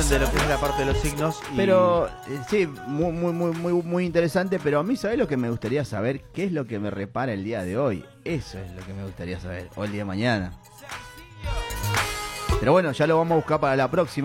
de lo que es la parte de los signos. Pero sí, muy interesante, pero a mí, ¿sabés lo que me gustaría saber? ¿Qué es lo que me repara el día de hoy? Eso es lo que me gustaría saber, o el día de mañana. Pero bueno, ya lo vamos a buscar para la próxima.